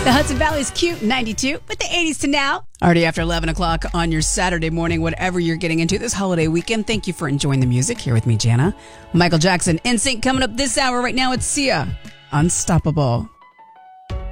The Hudson Valley's Cute 92 with the 80s to now. Already after 11 o'clock on your Saturday morning, whatever you're getting into this holiday weekend. Thank you for enjoying the music. Here with me, Jana. Michael Jackson, NSYNC coming up this hour. Right now, it's Sia, Unstoppable.